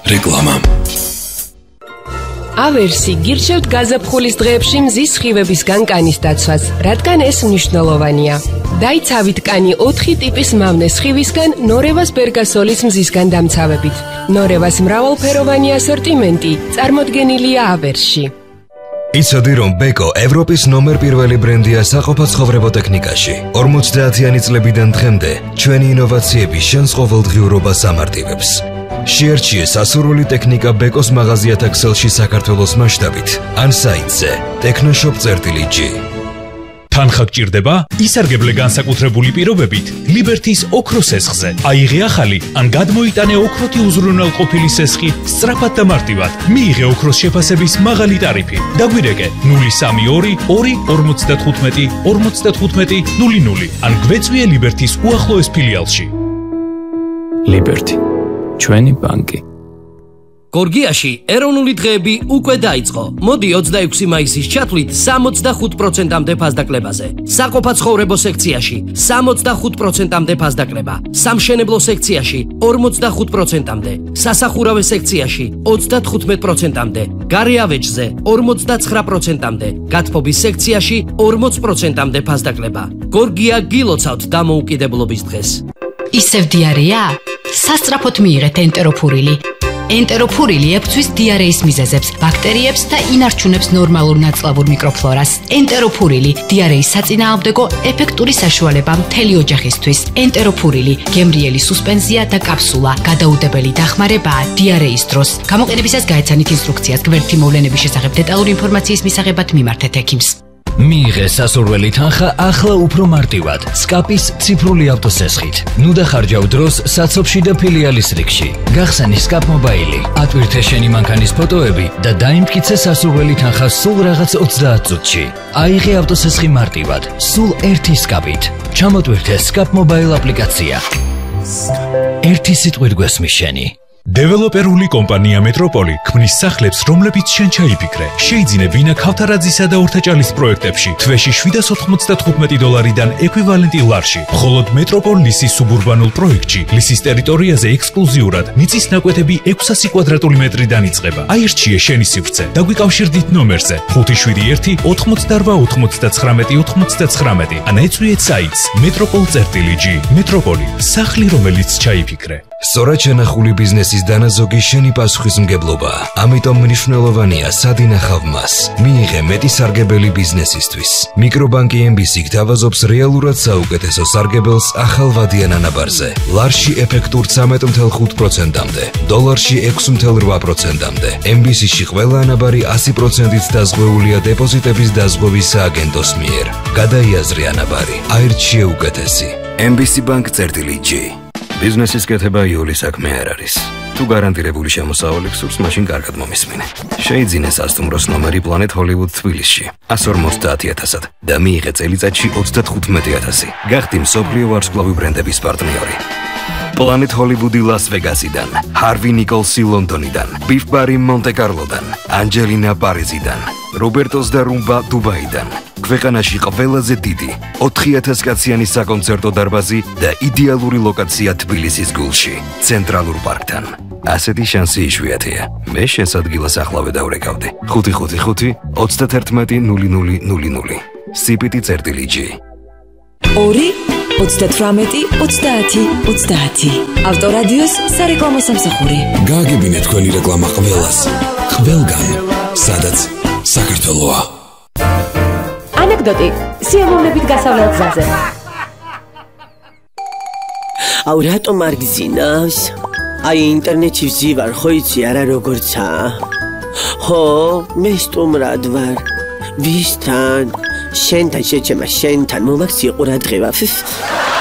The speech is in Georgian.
რეკლამა. ავერსი გირჩევთ გაზაფხულის დღეებში მზის სხივებისგან კანის დაცვას, რადგან ეს მნიშვნელოვანია. დაიცავით კანი 4 ტიპის მავნე სხივისგან ნორევას ბერგასოლის მზისგან დამცავებით. ნორევას მრავალფეროვანი ასორტიმენტი წარმოდგენილია ავერსში. იცოდი, რომ ბეკო ევროპის ნომერ პირველი ბრენდია საყოფაცხოვრებო ტექნიკაში. 50-იანი წლებიდან დღემდე ჩვენი ინოვაციები შენს ყოველდღიურობას ამარტივებს. შეერჩიე სასურველი ტექნიკა ბეკოს მაღაზიათა ქსელში საქართველოს მასშტაბით ან საიტზე technoshop.g. თანხა გჭირდება? ისარგებლე განსაკუთრებული პირობებით ლიბერთის ოქროს სესხზე. აიღე ახალი ან გადმოიტანე ოქროთი უზრუნველყოფილი სესხი სწრაფად და მარტივად. მიიღე ოქროს შეფასების მაღალი ტარიფი. დაგვირეკე 032 2 55 00 ან გვეწვიე ლიბერთის უახლოეს ფილიალში. ლიბერთი ჩვენი ბანკი. გორგიაში ეროვნული დღეები უკვე დაიწყო. მოდი 26 მაისის ჩათვლით 65%-მდე ფასდაკლებაზე. საყოფაცხოვრებო სექციაში 65%-მდე ფასდაკლება. სამშენებლო სექციაში 45%-მდე. სასახურავე სექციაში 35%-მდე. გარეავეჯზე 59%-მდე. გათბობის სექციაში 40%-მდე ფასდაკლება. გორგია გილოცავთ დამოუკიდებლობის დღეს. ისევ დიარეა? სასწრაფოდ მიიღეთ ენტეროფურილი. ენტეროფურილი ებწვის დიარეის მიზეზებს, ბაქტერიებს და ინარჩუნებს ნორმალურ ნაწლავურ მიკროფლორას. ენტეროფურილი დიარეის საწინააღმდეგო ეფექტური საშუალება მთელი ოჯახისთვის. ენტეროფურილი გემრიელი სუსპენზია და კაფსულა, გადაუდებელი დახმარებაა დიარეის დროს. გამოყენებისას გაეცანით ინსტრუქციას. გვერდითი მოვლენების შესახებ დეტალური ინფორმაციის მისაღებად მიმართეთ ექიმს. მიიღე სასურველი თანხა ახლა უფრო მარტივად სკაპის ციფრული ავტოსესხით. ნუ დახარჯავ დროს საცობში და ფილიალის რიგში. გახსენი სკაპ მობაილი, ატვირთე შენი მანქანის ფოტოები და დაიმტკიცე სასურველი თანხა სულ რაღაც 30 წუთში. აიღე ავტოსესხი მარტივად, სულ ერთი სკაპით. ჩამოტვირთე სკაპ მობაილ აპლიკაცია. ერთი სიტყვით გვესმის შენი. დეველოპერული კომპანია მეტროპოლი ქმნის სახლებს, რომლებიც შენ ჩაიფიქრე. შეიძინე ვინა ქავთარაძისა და ორთაჭალის პროექტებში თვეში $795 ეკვივალენტი ლარში. მხოლოდ მეტროპოლ ლისის სუბურბანულ პროექტში ლისის ტერიტორიაზე ექსკლუზიურად მიწის ნაკვეთები 600 კვადრატული მეტრიდან იწყება. აირჩიე შენი სივრცე. დაგვიკავშირდით ნომერზე 571 88 99 99 ან ეწვიეთ საიტს metropol.g. მეტროპოლი, სახლი, რომელიც ჩაიფიქრე. სწორად შენახული ბიზნესის დანაზოგი შენი პასუხისმგებლობაა. ამიტომ მნიშვნელოვანია სად ინახავ მას. მიიღე მეტი სარგებელი ბიზნესისთვის. მიკრობანკი MBC გთავაზობს რეალურად საუკეთესო სარგებელს ახალვადიან ანაბარზე. ლარში ეფექტურ 13.5%-მდე, დოლარში 6.8%-მდე. MBC-ში ყველა ანაბარი 100%-ით დაზღვეულია დეპოზიტების დაზღვევის სააგენტოს მიერ. გადაიაზრე ანაბარი, აირჩიე უკეთესი. MBC-bank.g. ბიზნესის კეთება იული საქმე არ არის. თუ გარანტირებული შემოსავალი გსურს, მაშინ კარგად მომისმინე. შეიძინე სასტუმროს ნომერი Planet Hollywood თბილისში 150,000-ად და მიიღე წელიწადში 35,000. გახდი მსოფლიო ვარსკვლავი ბრენდების პარტნიორი. Planet Hollywood-ი ლას-ვეგასიდან, Harvey Nichols'i ლონდონიდან, Biff Barry მონტე-კარლოდან, Angelina Parisიდან, Roberto's და Rumba დუბაიდან. ქვეყანაში ყველაზე დიდი 4000 კაციანი საკონცერტო დარბაზი და იდეალური ლოკაცია თბილისის გულში, ცენტრალურ პარკთან. ასეთი შანსი იშვიათია. მე შენს ადგილას ახლავე დავრეკავდი. 555 31 0000. cpt.g. 2 38 30 30. ავტორადიოს სარეკლამო სამსახური. გააგებინეთ თქვენი რეკლამა ყველას. ყველგან, სადაც საქართველოა. ანეკდოტი სიამოვნებით გასავლელ გზაზე. აუ რატომ არ გძინავს? აი ინტერნეტში ვზივარ, ხო იცი არა როგორცა? ხო, მე სტუმრად ვარ. ვისთან? შენთან შეჩემა შენთან მომაქვს იყურადღება.